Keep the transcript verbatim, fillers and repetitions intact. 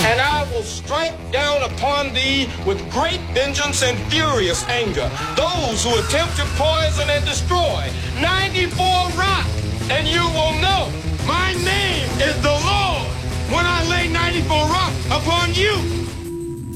And I will strike down upon thee with great vengeance and furious anger those who attempt to poison and destroy